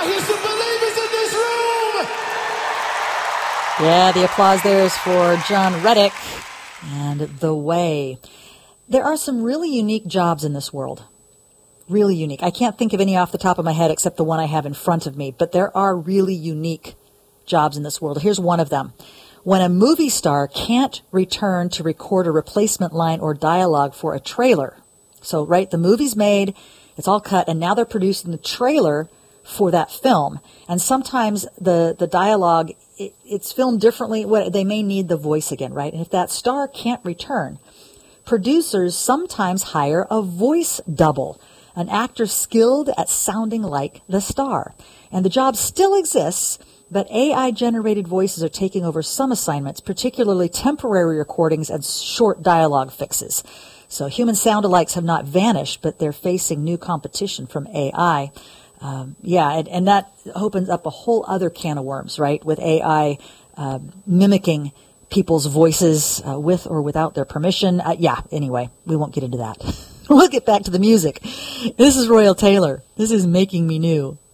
I hear some believers in this room. Yeah, the applause there is for John Reddick and The Way. There are some really unique jobs in this world. Really unique. I can't think of any off the top of my head except the one I have in front of me, but there are really unique jobs in this world. Here's one of them. When a movie star can't return to record a replacement line or dialogue for a trailer. So, right, the movie's made, it's all cut, and now they're producing the trailer for that film. And sometimes the dialogue, it's filmed differently. They may need the voice again, right? And if that star can't return, producers sometimes hire a voice double, an actor skilled at sounding like the star. And the job still exists, but AI-generated voices are taking over some assignments, particularly temporary recordings and short dialogue fixes. So human sound-alikes have not vanished, but they're facing new competition from AI. And that opens up a whole other can of worms, right, with AI mimicking people's voices with or without their permission. Anyway, we won't get into that. We'll get back to the music. This is Royal Taylor. This is Making Me New.